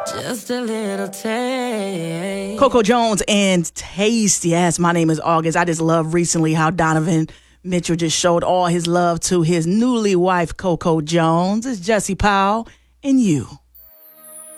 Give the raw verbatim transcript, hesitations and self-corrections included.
Just a little taste. Coco Jones and Taste. Yes, my name is August. I just love recently how Donovan Mitchell just showed all his love to his newly wife, Coco Jones. It's Jesse Powell and you.